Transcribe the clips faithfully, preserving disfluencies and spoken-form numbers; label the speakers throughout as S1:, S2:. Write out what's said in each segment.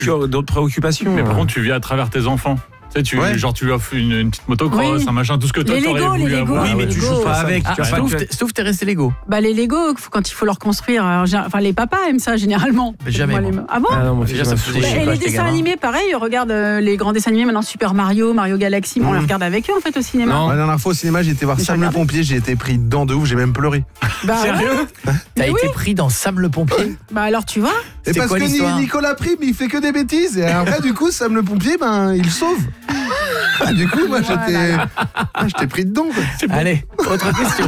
S1: d'autres préoccupations.
S2: Mais par contre, tu vis à travers tes enfants. Tu sais, tu, ouais. genre tu lui offres une, une petite motocross, oui. un machin, tout ce que toi t'aurais voulu avoir.
S1: Oui, mais tu joues pas avec.
S3: Ah, sauf, t'es, sauf t'es resté Lego.
S4: Bah les Lego, quand il faut leur construire, alors, enfin les papas aiment ça généralement.
S3: Mais jamais.
S4: Moi, les... Ah bon
S3: ah non, moi, déjà, ça me faisait chier.
S4: Et les dessins animés, pareil, regarde euh, les grands dessins animés maintenant, Super Mario, Mario Galaxy, mmh. on les regarde avec eux en fait au cinéma.
S5: Non, la dernière fois au cinéma, j'ai été voir Sam le pompier, j'ai été pris dedans de ouf, j'ai même pleuré.
S4: Bah,
S3: sérieux? T'as été pris dans Sam le pompier?
S4: Bah alors tu vois.
S5: Et parce que Nicolas Prime, il fait que des bêtises. Et après, du coup, Sam le pompier, ben, il sauve. Ah, du coup, moi, j'étais, ah, j'étais pris dedans. Quoi.
S3: Bon. Allez, autre question.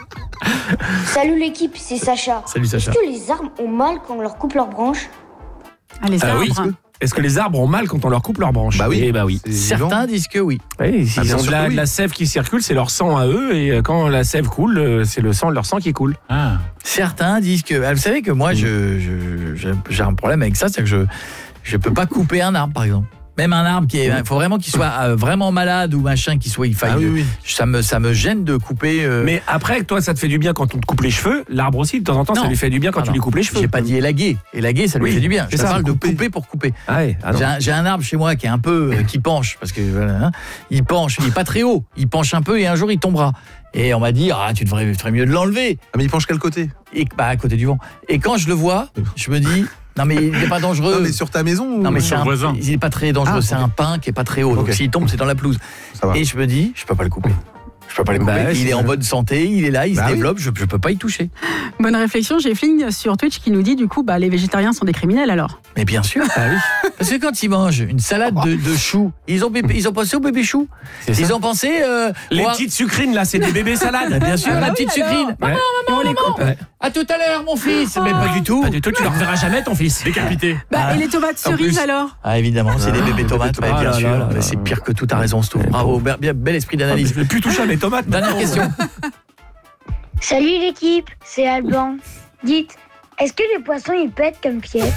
S6: Salut l'équipe, c'est Sacha.
S3: Salut Sacha.
S6: Est-ce que les arbres ont mal quand on leur coupe leurs branches?
S4: Ah, les arbres.
S1: Euh, oui. Est-ce que les arbres ont mal quand on leur coupe leurs branches?
S5: Bah oui.
S1: Eh bah oui.
S3: Certains disent que oui.
S1: Oui,
S5: ah,
S1: ils ont de la,
S5: oui.
S1: de la sève qui circule, c'est leur sang à eux, et quand la sève coule, c'est le sang, leur sang qui coule.
S3: Ah. Certains disent que... Vous savez que moi, mmh. je, je, j'ai un problème avec ça, c'est que je je peux pas couper un arbre, par exemple. Même un arbre qui est, il faut vraiment qu'il soit euh, vraiment malade ou machin, qu'il soit, il faille. Ah oui, oui. Ça me, ça me gêne de couper. Euh...
S1: Mais après, toi, ça te fait du bien quand on te coupe les cheveux. L'arbre aussi, de temps en temps, non. ça lui fait du bien quand ah tu lui coupes les cheveux.
S3: J'ai pas dit élaguer. Élaguer, ça lui oui. fait du bien. Je
S1: ça,
S3: parle de
S1: couper.
S3: couper pour couper.
S1: Ah ouais, ah
S3: j'ai, un, j'ai un arbre chez moi qui est un peu, euh, qui penche parce que voilà, hein, il penche, il est pas très haut. Il penche un peu et un jour il tombera. Et on m'a dit ah tu devrais, tu ferais mieux de l'enlever.
S5: Ah mais il penche quel côté?
S3: Et bah à côté du vent. Et quand je le vois, je me dis non mais il n'est pas dangereux.
S5: Non mais sur ta maison ou
S3: non mais c'est un
S2: voisin.
S3: Il n'est pas très dangereux, ah, c'est okay. un pin qui est pas très haut. Okay. Donc s'il tombe, c'est dans la pelouse. Et je me dis, je peux pas le couper. Je peux pas le couper. Bah, il est en bonne santé, il est là, il bah se développe, oui. je, je peux pas y toucher.
S4: Bonne réflexion, j'ai Fling sur Twitch qui nous dit du coup bah les végétariens sont des criminels alors.
S3: Mais bien sûr. Ah oui. Parce que quand ils mangent une salade de, de choux, ils ont bébé, ils ont pensé au bébé chou. C'est ils ça. ont pensé euh,
S1: les
S3: voir...
S1: petites sucrines là, c'est des bébés salades.
S3: Bah, bien sûr,
S4: ah,
S3: la
S4: oui,
S3: petite
S4: alors.
S3: sucrine. Maman,
S4: ouais.
S3: maman, maman. Ouais. À tout à l'heure mon fils. Ah. Mais pas du tout.
S1: Pas du tout, tu le reverras jamais ton fils. Décapité.
S4: Bah
S3: ah.
S4: et les tomates cerises alors?
S3: Ah évidemment, c'est des bébés tomates,
S1: ah,
S3: bien
S1: là,
S3: sûr.
S1: là, là, là.
S3: C'est pire que tout, t'as raison Stouff. Bravo, bien bel esprit d'analyse.
S1: Je vais plus toucher à mes tomates.
S3: Dernière question.
S6: Salut l'équipe, c'est Alban. Dites, est-ce que les poissons ils pètent comme Pietre?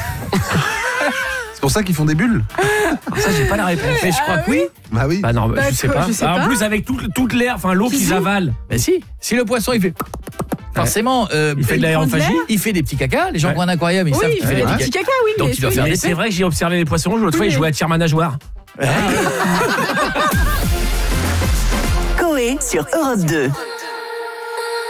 S5: C'est pour ça qu'ils font des bulles.
S3: Ça j'ai pas la réponse. Mais je crois que oui.
S5: Bah oui.
S1: Bah non,
S4: bah,
S1: je sais pas.
S4: Je sais
S1: bah,
S4: pas.
S1: En plus avec tout, toute l'air, enfin l'eau qu'ils avalent.
S3: Mais si, si le poisson il fait forcément euh,
S1: il fait de l'aérophagie,
S3: il fait des petits cacas, les gens ouais. qui ont un aquarium, ils
S4: oui,
S3: savent qu'il fait
S4: des
S3: des
S4: petits caca oui.
S3: Donc il doit faire des
S1: c'est vrai que j'ai observé les poissons, l'autre fois ils jouaient à tir nageoire.
S7: Coé sur Europe deux.